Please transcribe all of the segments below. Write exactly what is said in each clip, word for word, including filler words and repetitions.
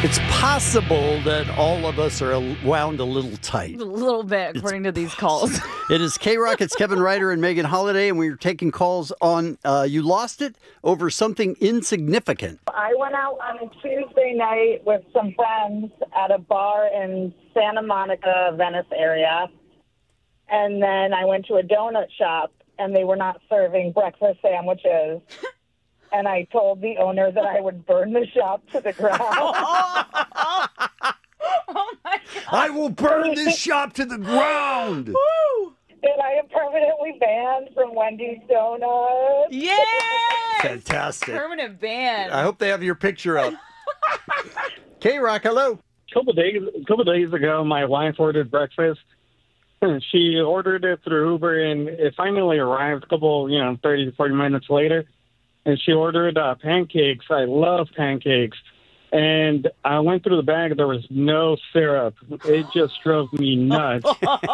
It's possible that all of us are wound a little tight. A little bit, according it's to these calls. It is K-Rock. It's Kevin Ryder and Megan Holiday, and we're taking calls on uh, you lost it over something insignificant. I went out on a Tuesday night with some friends at a bar in Santa Monica, Venice area, and then I went to a donut shop, and they were not serving breakfast sandwiches. And I told the owner that I would burn the shop to the ground. oh, oh, oh my God. I will burn this shop to the ground. Woo. And I am permanently banned from Wendy's Donuts. Yeah. Fantastic. Permanent ban. I hope they have your picture up. K-Rock, hello. A couple days, a couple days ago, my wife ordered breakfast. She ordered it through Uber, and it finally arrived a couple, you know, thirty, forty minutes later. And she ordered uh, pancakes. I love pancakes. And I went through the bag. There was no syrup. It just drove me nuts.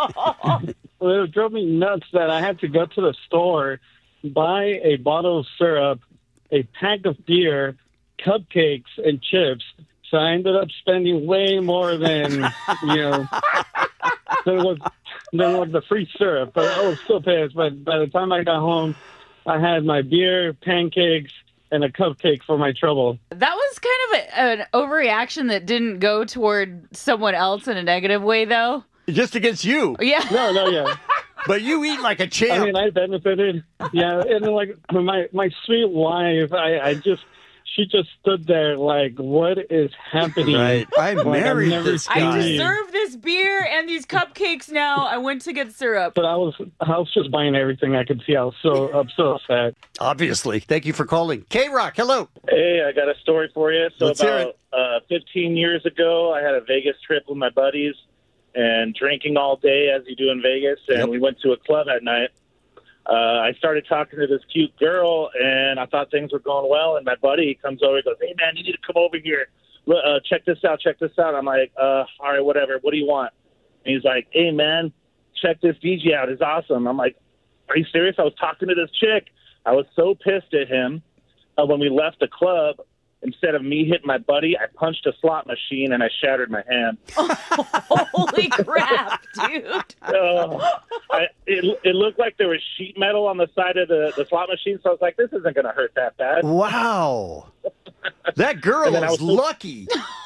It drove me nuts that I had to go to the store, buy a bottle of syrup, a pack of beer, cupcakes, and chips. So I ended up spending way more than, you know, than was, than was the free syrup. But I was still pissed. But by the time I got home, I had my beer, pancakes, and a cupcake for my trouble. That was kind of a, an overreaction that didn't go toward someone else in a negative way, though. Just against you. Yeah. No, no, yeah. But you eat like a champ. I mean, I benefited. Yeah, and then, like, my, my sweet wife, I, I just... She just stood there like, what is happening? Right. I like, married this guy. I deserve this beer and these cupcakes now. I went to get syrup. But I was I was just buying everything I could see. I was so, I'm so upset. Obviously. Thank you for calling. K-Rock, hello. Hey, I got a story for you. So Let's hear about uh, fifteen years ago, I had a Vegas trip with my buddies and drinking all day as you do in Vegas. And Yep. we went to a club at night. Uh, I started talking to this cute girl, and I thought things were going well. And my buddy comes over and goes, hey, man, you need to come over here. Uh, check this out, check this out. I'm like, uh, all right, whatever. What do you want? And he's like, hey, man, check this D J out. It's awesome. I'm like, are you serious? I was talking to this chick. I was so pissed at him. Uh, when we left the club, instead of me hitting my buddy, I punched a slot machine, and I shattered my hand. Holy crap, dude. Uh, I, it, it looked like there was sheet metal on the side of the, the slot machine, so I was like, this isn't going to hurt that bad. Wow. That girl And then I is was so- lucky.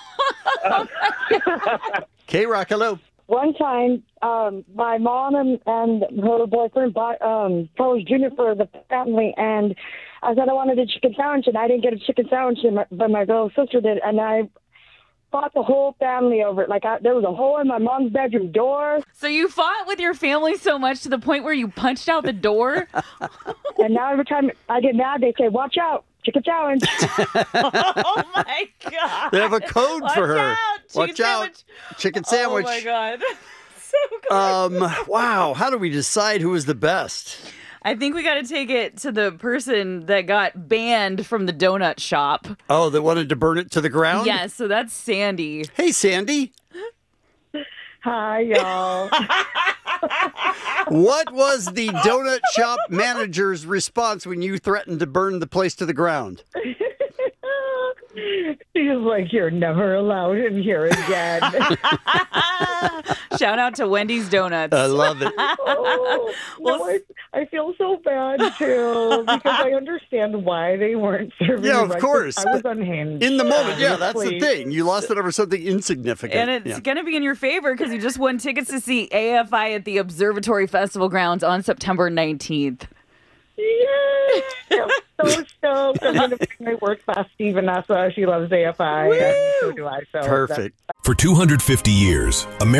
K-Rock, hello. One time, um, my mom and, and her boyfriend bought um, Polish Junior for the family, and I said I wanted a chicken sandwich, and I didn't get a chicken sandwich, but my little sister did, and I fought the whole family over it. Like, I, there was a hole in my mom's bedroom door. So you fought with your family so much to the point where you punched out the door? And now every time I get mad, they say, watch out, chicken sandwich. Oh, my God. They have a code Watch for her. Out. Chicken Watch sandwich. out. Chicken sandwich. Oh, my God. So good. Um, wow. How do we decide who is the best? I think we got to take it to the person that got banned from the donut shop. Oh, they wanted to burn it to the ground? Yes, so that's Sandy. Hey, Sandy. Hi, y'all. What was the donut shop manager's response when you threatened to burn the place to the ground? He's like, you're never allowed in here again. Shout out to Wendy's Donuts. I love it. Oh, no, I, I feel so bad, too, because I understand why they weren't serving Yeah, of breakfast. course. I was unhinged. In the moment, yeah, that's the Honestly. thing. You lost it over something insignificant. And it's Yeah. going to be in your favor because you just won tickets to see A F I at the Observatory Festival grounds on September nineteenth. Yay! I'm so stoked. I'm going to bring my work bestie, Vanessa. She loves A F I, and so do I. So Perfect. For two hundred fifty years, America